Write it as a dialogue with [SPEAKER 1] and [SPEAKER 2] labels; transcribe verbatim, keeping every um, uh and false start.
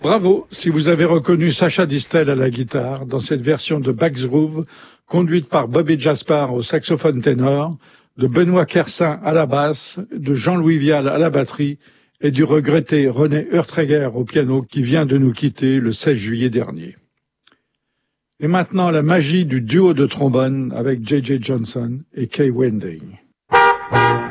[SPEAKER 1] Bravo si vous avez reconnu Sacha Distel à la guitare dans cette version de Bax Groove conduite par Bobby Jaspar au saxophone ténor, de Benoît Kersin à la basse, de Jean-Louis Vial à la batterie et du regretté René Urtreger au piano qui vient de nous quitter le seize juillet dernier. Et maintenant la magie du duo de trombone avec J J Johnson et Kay Winding.